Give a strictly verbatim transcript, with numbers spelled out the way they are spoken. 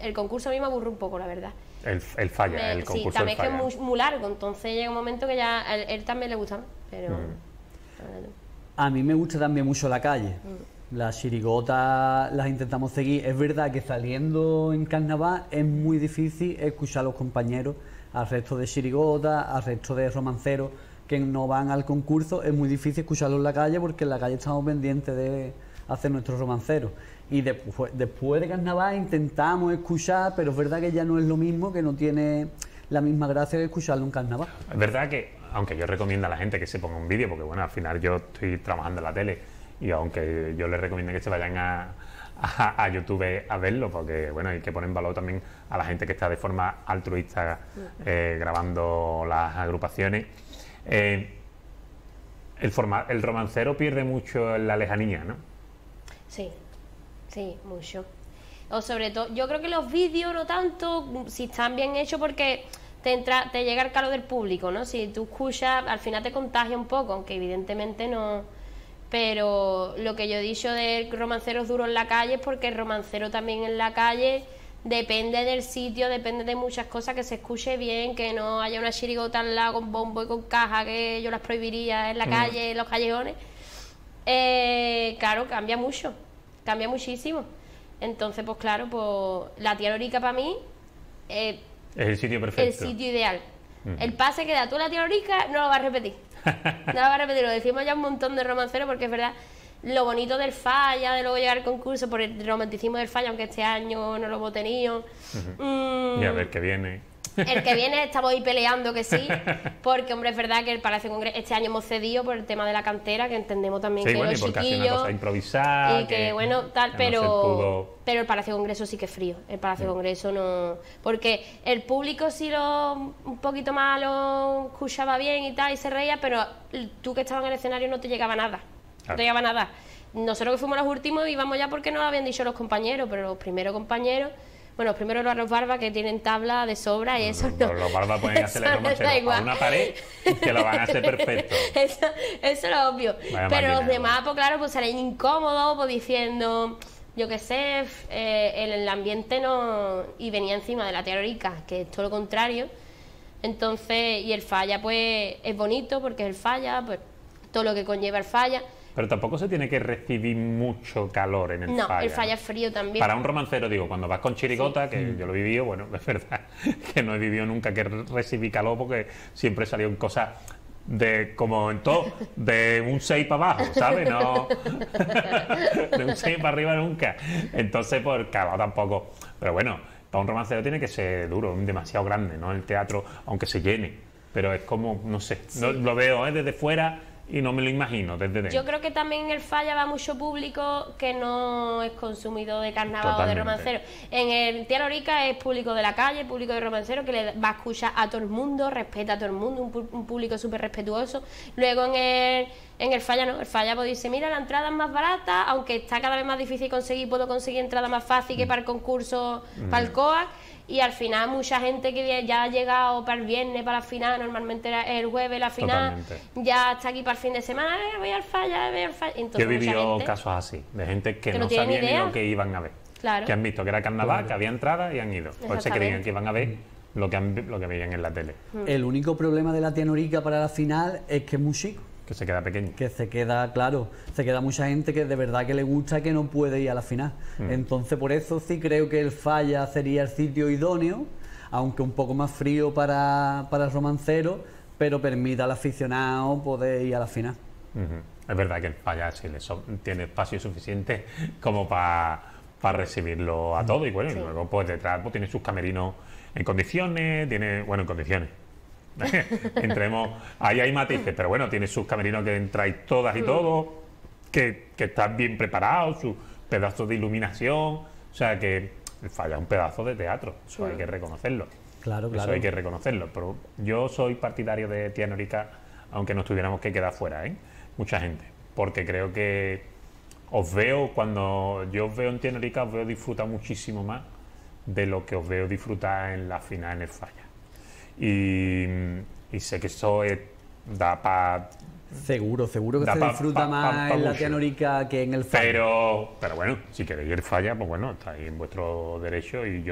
el concurso a mí me aburre un poco, la verdad. El, el falla, Me, el concurso sí, también del es que falla. es muy, muy largo, entonces llega un momento que ya a él, él también le gusta, ¿no? Pero... Mm. A mí me gusta también mucho la calle. Las chirigotas las intentamos seguir. Es verdad que saliendo en carnaval es muy difícil escuchar a los compañeros, al resto de chirigotas, al resto de romanceros que no van al concurso. Es muy difícil escucharlos en la calle porque en la calle estamos pendientes de hacer nuestros romanceros. Y después, después de carnaval intentamos escuchar, pero es verdad que ya no es lo mismo, que no tiene la misma gracia que escucharlo en carnaval. Es verdad que, aunque yo recomiendo a la gente que se ponga un vídeo, porque bueno, al final yo estoy trabajando en la tele y aunque yo les recomiendo que se vayan a, a, a YouTube a verlo, porque bueno, hay que poner en valor también a la gente que está de forma altruista eh, grabando las agrupaciones. Eh, el, forma, el romancero pierde mucho en la lejanía, ¿no? Sí, sí, mucho. O sobre todo, yo creo que los vídeos no tanto, si están bien hechos, porque te entra, te llega el calor del público, ¿no? Si tú escuchas, al final te contagia un poco, aunque evidentemente no. Pero lo que yo he dicho de romanceros duros en la calle es porque el romancero también en la calle depende del sitio, depende de muchas cosas, que se escuche bien, que no haya una chirigota al lado con bombo y con caja, que yo las prohibiría en la calle, en los callejones. Eh, claro, cambia mucho, cambia muchísimo. Entonces, pues claro, pues la tía Lorica para mí eh, es el sitio perfecto. El sitio ideal. Uh-huh. El pase que da tú a la tía Lorica no lo vas a repetir. No lo vas a repetir, lo decimos ya un montón de romanceros, porque es verdad, lo bonito del falla, de luego llegar al concurso, por el romanticismo del falla, aunque este año no lo hemos tenido. Uh-huh. mm, Y a ver qué viene. El que viene estamos ahí peleando que sí, porque hombre, es verdad que el Palacio de Congreso este año hemos cedido por el tema de la cantera, que entendemos también Sí, que bueno, y los porque ha sido una chiquillos cosa improvisada. y que, que bueno, tal, que pero no se pudo. pero el Palacio de Congreso sí que es frío. El Palacio de Congreso no, porque el público sí lo un poquito más lo escuchaba bien y tal y se reía, pero tú que estabas en el escenario no te llegaba nada, no Claro. te llegaba nada. Nosotros que fuimos los últimos íbamos ya porque nos lo habían dicho los compañeros, pero los primeros compañeros, bueno, los primeros eran los barbas, que tienen tabla de sobra y eso Los, no. los barbas pueden eso hacerle no romancero da igual. a una pared que lo van a hacer perfecto. Eso, eso es obvio. Vaya Pero máquina, los demás, bueno. pues claro, pues salen incómodos, pues diciendo, yo qué sé, f- eh, el, el ambiente no. Y venía encima de la tía Lorica, que es todo lo contrario. Entonces, y el falla, pues es bonito porque es el falla, pues todo lo que conlleva el falla. Pero tampoco se tiene que recibir mucho calor en el No, falla. el falla es frío también. Para un romancero, digo, cuando vas con chirigota, que yo lo he vivido, bueno, es verdad que no he vivido nunca que recibí calor porque siempre salieron cosas de, como en todo, de un seis para abajo, ¿sabes? No, de un seis para arriba nunca. Entonces, pues calor tampoco. Pero bueno, para un romancero tiene que ser duro, demasiado grande, ¿no? El teatro, aunque se llene. Pero es como, no sé, no, lo veo ¿eh? desde fuera y no me lo imagino desde dentro. Yo creo que también en el falla va mucho público que no es consumido de carnaval Totalmente. o de romancero. En el Tía Lorica es público de la calle, público de romancero, que le va a escuchar a todo el mundo, respeta a todo el mundo, un, pu- un público súper respetuoso. Luego en el, en el falla no, el falla pues dice, mira, la entrada es más barata, aunque está cada vez más difícil conseguir, puedo conseguir entrada más fácil que para el concurso, para el C O A. Y al final mucha gente que ya ha llegado para el viernes, para la final, normalmente era el jueves la final, Totalmente. ya está aquí para el fin de semana, eh, voy al falla, voy al falla. Entonces, Yo he mucha vivido gente- casos así, de gente que, que no no tiene ni sabía ni idea. lo que iban a ver. Claro. Que han visto que era carnaval, que había entrada y han ido. Pues se Exactamente. creían que iban a ver lo que, han, lo que veían en la tele, El único problema de la tía Lorica para la final es que es muy chico. que se queda pequeño. Que se queda, claro, se queda mucha gente que de verdad que le gusta que no puede ir a la final. Entonces por eso sí creo que el falla sería el sitio idóneo, aunque un poco más frío para, para el romancero, pero permite al aficionado poder ir a la final. Ujú. Es verdad que el falla sí le so- tiene espacio suficiente como para recibirlo a todo y bueno, y luego pues detrás pues, tiene sus camerinos en condiciones, tiene, bueno, en condiciones. Entremos, ahí hay matices, pero bueno, tiene sus camerinos que entráis todas y todos, que, que están bien preparados, sus pedazos de iluminación, o sea que el falla es un pedazo de teatro, eso hay que reconocerlo. Claro, Eso claro. hay que reconocerlo, pero yo soy partidario de Tía Lorica, aunque nos tuviéramos que quedar fuera, ¿eh? Mucha gente, porque creo que os veo, cuando yo os veo en Tía Lorica, os veo disfrutar muchísimo más de lo que os veo disfrutar en la final en el falla. Y, y sé que eso es- da para... Seguro, seguro que Da se pa- disfruta pa- más pa- pa en la mucho. tía Lorica que en el falla. Pero, pero bueno, si queréis ir falla, pues bueno, estáis en vuestro derecho y yo